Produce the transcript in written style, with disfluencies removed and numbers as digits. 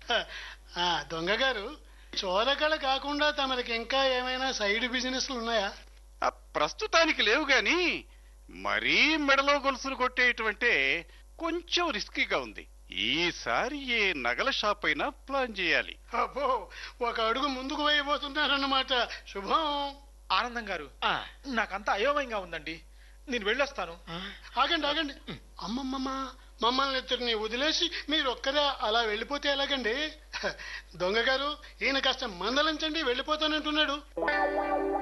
దొంగ గారు, చోరకళ కాకుండా తమరికి ఇంకా ఏమైనా సైడ్ బిజినెస్లు ఉన్నాయా? ప్రస్తుతానికి లేవు గాని మరీ మెడలో గొలుసులు కొట్టేటువంటి కొంచెం రిస్కీగా ఉంది. ఈసారి ఏ నగల షాప్ అయినా ప్లాన్ చేయాలి. అబ్బో, ఒక అడుగు ముందుకు వేయబోతున్నారన్నమాట. శుభం. ఆనందం గారు, నాకంతా అయోమయంగా ఉందండి, నేను వెళ్ళొస్తాను. ఆగండి ఆగండి. అమ్మమ్మమ్మ, మమ్మల్ని ఇద్దరిని వదిలేసి మీరు ఒక్కరే అలా వెళ్ళిపోతే ఎలాగండి? దొంగ గారు, ఈయన కాస్త మందలించండి, వెళ్ళిపోతానంటున్నాడు.